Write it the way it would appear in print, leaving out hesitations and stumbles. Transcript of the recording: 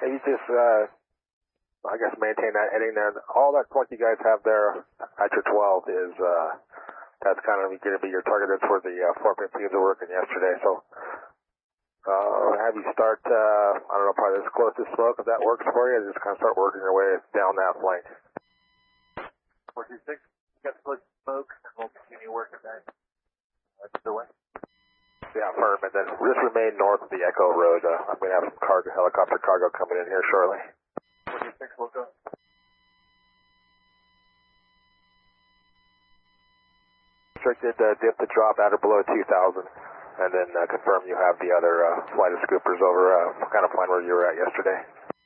you just, I guess, maintain that heading there. All that point you guys have there at your 12 is, that's kind of going to be your target. That's where the 415s are working yesterday. So, have you start, I don't know, probably this close to smoke, if that works for you, just kind of start working your way down that flank. 426, got the close to smoke, and we'll continue working that to the west. Yeah, firm, and then just remain north of the Echo Road. I'm going to have some helicopter cargo coming in here shortly. 426, we'll go. Restricted dip to drop at or below 2,000, and then confirm you have the other flight of scoopers over, kind of flying where you were at yesterday.